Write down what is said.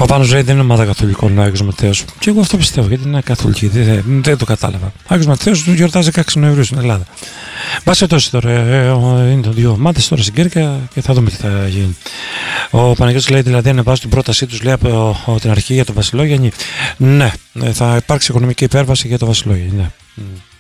Ο Πάνος λέει δεν είναι ομάδα καθολικών ο Άγιος Ματθαίος. Και εγώ αυτό πιστεύω, γιατί είναι καθολική. Δεν το κατάλαβα. Ο Άγιος Ματθαίος γιορτάζει 16 Νοεμβρίου στην Ελλάδα. Βάσει τόσο τώρα, είναι δύο ομάδες τώρα στην Κέρκυρα και θα δούμε τι θα γίνει. Ο Παναγιώτης λέει δηλαδή ανεβάζουν την πρότασή τους λέει από την αρχή για το Βασιλόγιαννη. Ναι, θα υπάρξει οικονομική υπέρβαση για το Βασιλόγιαννη. Ναι.